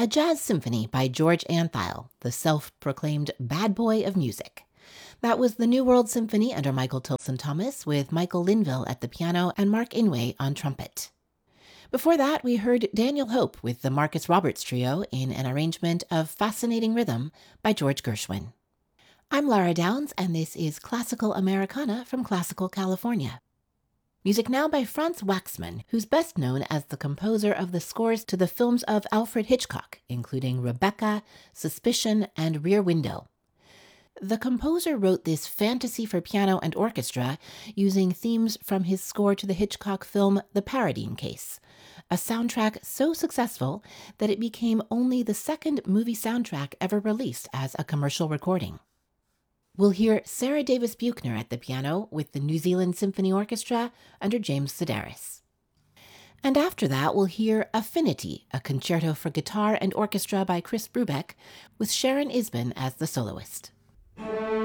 A Jazz Symphony by George Antheil, the self-proclaimed bad boy of music. That was the New World Symphony under Michael Tilson Thomas, with Michael Linville at the piano and Mark Inouye on trumpet. Before that, we heard Daniel Hope with the Marcus Roberts Trio in an arrangement of Fascinating Rhythm by George Gershwin. I'm Lara Downs, and this is Classical Americana from Classical California. Music now by Franz Waxman, who's best known as the composer of the scores to the films of Alfred Hitchcock, including Rebecca, Suspicion, and Rear Window. The composer wrote this fantasy for piano and orchestra using themes from his score to the Hitchcock film The Paradine Case, a soundtrack so successful that it became only the second movie soundtrack ever released as a commercial recording. We'll hear Sarah Davis Buchner at the piano with the New Zealand Symphony Orchestra under James Sedaris. And after that, we'll hear Affinity, a concerto for guitar and orchestra by Chris Brubeck, with Sharon Isbin as the soloist.